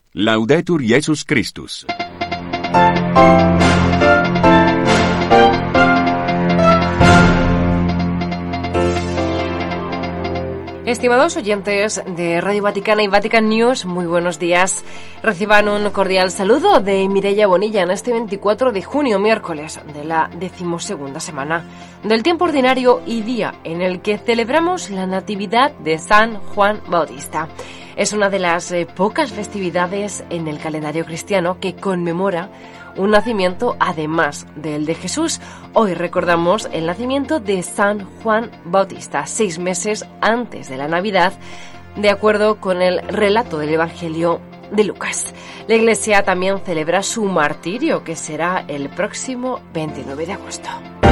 Laudetur Jesus Christus. Estimados oyentes de Radio Vaticana y Vatican News, muy buenos días. Reciban un cordial saludo de Mireia Bonilla en este 24 de junio, miércoles de la 12ª semana del tiempo ordinario y día en el que celebramos la Natividad de San Juan Bautista. Es una de las pocas festividades en el calendario cristiano que conmemora un nacimiento además del de Jesús. Hoy recordamos el nacimiento de San Juan Bautista, 6 meses antes de la Navidad, de acuerdo con el relato del Evangelio de Lucas. La Iglesia también celebra su martirio, que será el próximo 29 de agosto.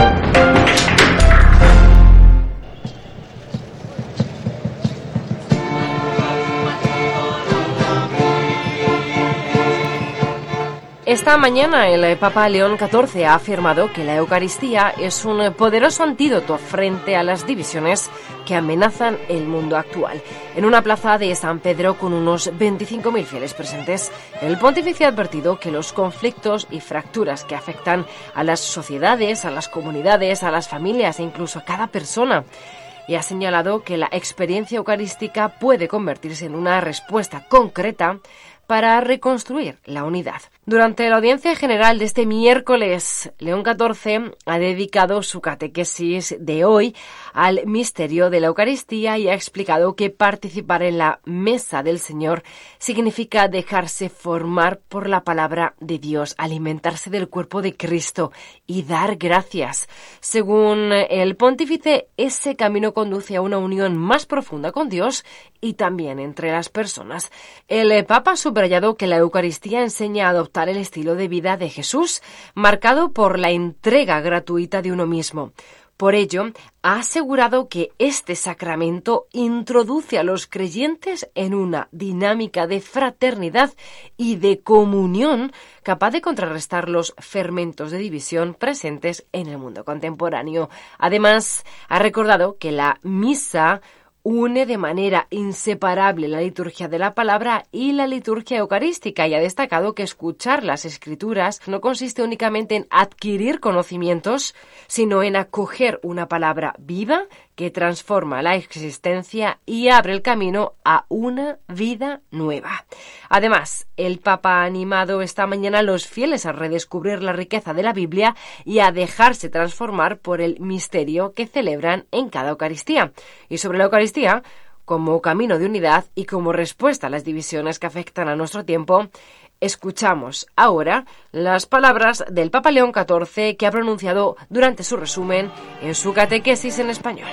Esta mañana el Papa León XIV ha afirmado que la Eucaristía es un poderoso antídoto frente a las divisiones que amenazan el mundo actual. En una plaza de San Pedro con unos 25.000 fieles presentes, el pontífice ha advertido que los conflictos y fracturas que afectan a las sociedades, a las comunidades, a las familias e incluso a cada persona, y ha señalado que la experiencia eucarística puede convertirse en una respuesta concreta para reconstruir la unidad. Durante la audiencia general de este miércoles, León XIV ha dedicado su catequesis de hoy al misterio de la Eucaristía y ha explicado que participar en la mesa del Señor significa dejarse formar por la palabra de Dios, alimentarse del cuerpo de Cristo y dar gracias. Según el pontífice, ese camino conduce a una unión más profunda con Dios y también entre las personas. El Papa ha subrayado que la Eucaristía enseña a adoptar el estilo de vida de Jesús, marcado por la entrega gratuita de uno mismo. Por ello, ha asegurado que este sacramento introduce a los creyentes en una dinámica de fraternidad y de comunión capaz de contrarrestar los fermentos de división presentes en el mundo contemporáneo. Además, ha recordado que la misa une de manera inseparable la liturgia de la palabra y la liturgia eucarística, y ha destacado que escuchar las Escrituras no consiste únicamente en adquirir conocimientos, sino en acoger una palabra viva que transforma la existencia y abre el camino a una vida nueva. Además, el Papa ha animado esta mañana a los fieles a redescubrir la riqueza de la Biblia y a dejarse transformar por el misterio que celebran en cada Eucaristía. Y sobre la Eucaristía, como camino de unidad y como respuesta a las divisiones que afectan a nuestro tiempo, escuchamos ahora las palabras del Papa León XIV que ha pronunciado durante su resumen en su catequesis en español.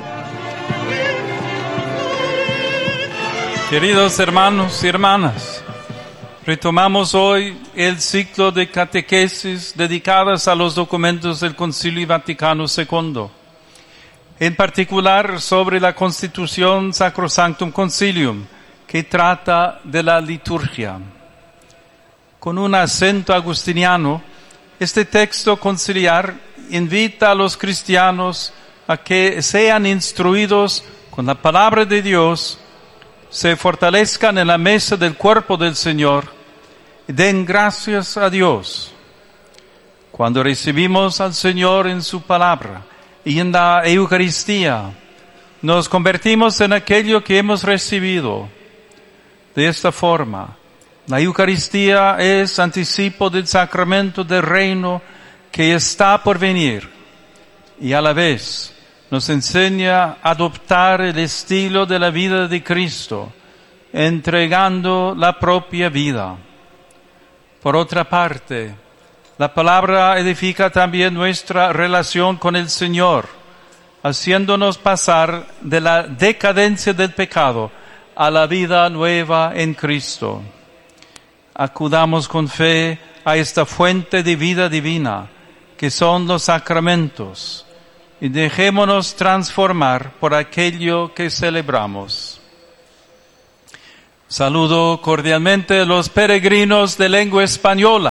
Queridos hermanos y hermanas, retomamos hoy el ciclo de catequesis dedicadas a los documentos del Concilio Vaticano II, en particular sobre la Constitución Sacrosanctum Concilium, que trata de la liturgia. Con un acento agustiniano, este texto conciliar invita a los cristianos a que sean instruidos con la palabra de Dios, se fortalezcan en la mesa del cuerpo del Señor y den gracias a Dios. Cuando recibimos al Señor en su palabra y en la Eucaristía, nos convertimos en aquello que hemos recibido. De esta forma, la Eucaristía es anticipo del sacramento del reino que está por venir y a la vez nos enseña a adoptar el estilo de la vida de Cristo, entregando la propia vida. Por otra parte, la palabra edifica también nuestra relación con el Señor, haciéndonos pasar de la decadencia del pecado a la vida nueva en Cristo. Acudamos con fe a esta fuente de vida divina, que son los sacramentos, y dejémonos transformar por aquello que celebramos. Saludo cordialmente a los peregrinos de lengua española.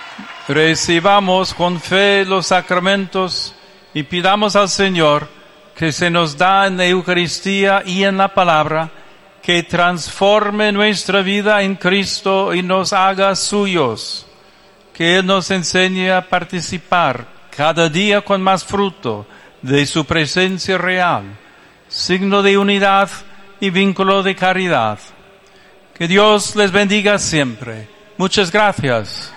Recibamos con fe los sacramentos y pidamos al Señor que se nos da en la Eucaristía y en la palabra, que transforme nuestra vida en Cristo y nos haga suyos. Que Él nos enseñe a participar cada día con más fruto de su presencia real, signo de unidad y vínculo de caridad. Que Dios les bendiga siempre. Muchas gracias.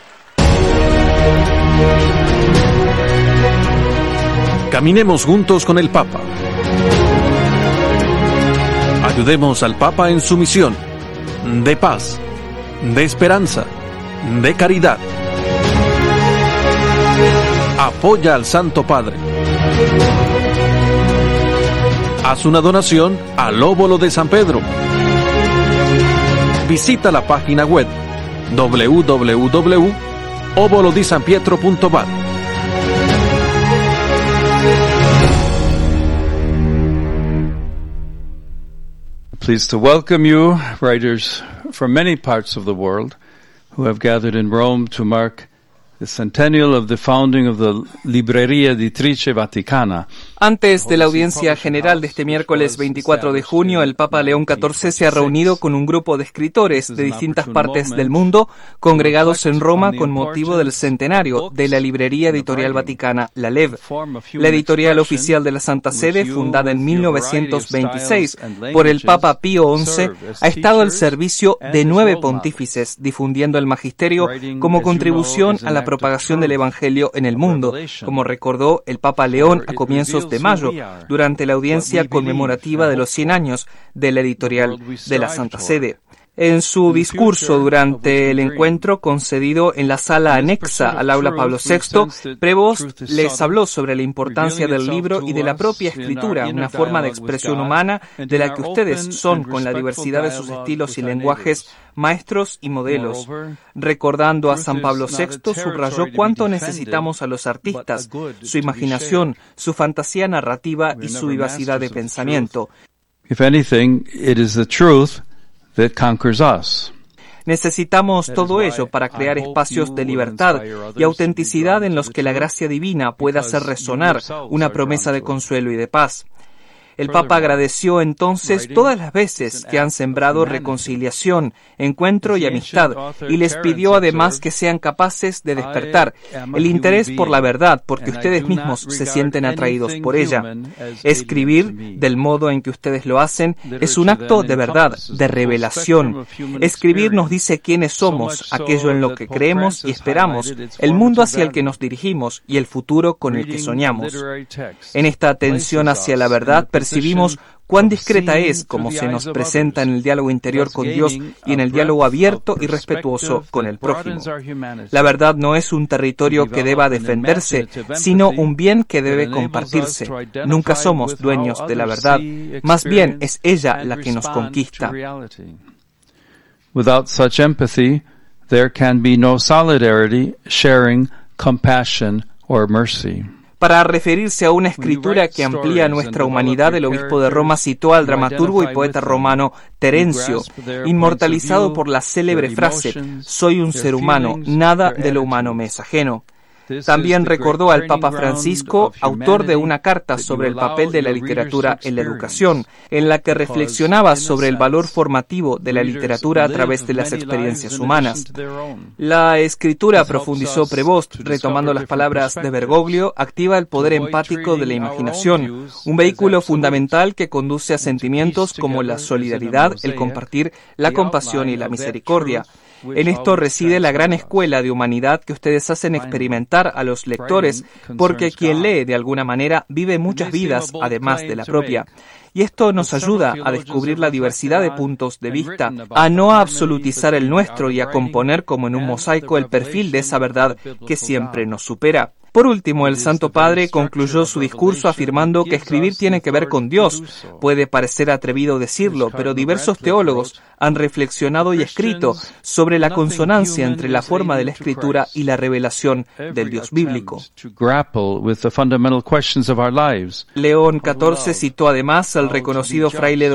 Caminemos juntos con el Papa. Ayudemos al Papa en su misión de paz, de esperanza, de caridad. Apoya al Santo Padre. Haz una donación al Óbolo de San Pedro. Visita la página web www.obolodisanpietro.vat. Pleased to welcome you, writers from many parts of the world, who have gathered in Rome to mark the centennial of the founding of the Libreria Editrice Vaticana. Antes de la audiencia general de este miércoles 24 de junio, el Papa León XIV se ha reunido con un grupo de escritores de distintas partes del mundo congregados en Roma con motivo del centenario de la Librería Editorial Vaticana, la LEV, la editorial oficial de la Santa Sede, fundada en 1926 por el Papa Pío XI, ha estado al servicio de 9 pontífices, difundiendo el magisterio como contribución a la propagación del Evangelio en el mundo, como recordó el Papa León a comienzos de mayo, durante la audiencia conmemorativa de los 100 años de la editorial de la Santa Sede. En su discurso durante el encuentro concedido en la sala anexa al aula Pablo VI, Prevost les habló sobre la importancia del libro y de la propia escritura, una forma de expresión humana de la que ustedes son, con la diversidad de sus estilos y lenguajes, maestros y modelos. Recordando a San Pablo VI, subrayó cuánto necesitamos a los artistas, su imaginación, su fantasía narrativa y su vivacidad de pensamiento. If anything, it is the truth that conquers us. Necesitamos todo ello para crear espacios de libertad y autenticidad en los que la gracia divina pueda hacer resonar una promesa de consuelo y de paz. El Papa agradeció entonces todas las veces que han sembrado reconciliación, encuentro y amistad, y les pidió además que sean capaces de despertar el interés por la verdad, porque ustedes mismos se sienten atraídos por ella. Escribir, del modo en que ustedes lo hacen, es un acto de verdad, de revelación. Escribir nos dice quiénes somos, aquello en lo que creemos y esperamos, el mundo hacia el que nos dirigimos y el futuro con el que soñamos. En esta atención hacia la verdad, percibimos cuán discreta es como se nos presenta en el diálogo interior con Dios y en el diálogo abierto y respetuoso con el prójimo. La verdad no es un territorio que deba defenderse, sino un bien que debe compartirse. Nunca somos dueños de la verdad, más bien es ella la que nos conquista. Without such empathy, there can be no solidarity, sharing, compassion, or mercy. Para referirse a una escritura que amplía nuestra humanidad, el obispo de Roma citó al dramaturgo y poeta romano Terencio, inmortalizado por la célebre frase: «Soy un ser humano, nada de lo humano me es ajeno». También recordó al Papa Francisco, autor de una carta sobre el papel de la literatura en la educación, en la que reflexionaba sobre el valor formativo de la literatura a través de las experiencias humanas. La escritura, profundizó Prevost, retomando las palabras de Bergoglio, activa el poder empático de la imaginación, un vehículo fundamental que conduce a sentimientos como la solidaridad, el compartir, la compasión y la misericordia. En esto reside la gran escuela de humanidad que ustedes hacen experimentar a los lectores, porque quien lee de alguna manera vive muchas vidas además de la propia. Y esto nos ayuda a descubrir la diversidad de puntos de vista, a no absolutizar el nuestro y a componer como en un mosaico el perfil de esa verdad que siempre nos supera. Por último, el Santo Padre concluyó su discurso afirmando que escribir tiene que ver con Dios. Puede parecer atrevido decirlo, pero diversos teólogos han reflexionado y escrito sobre la consonancia entre la forma de la escritura y la revelación del Dios bíblico. León XIV citó además al reconocido fraile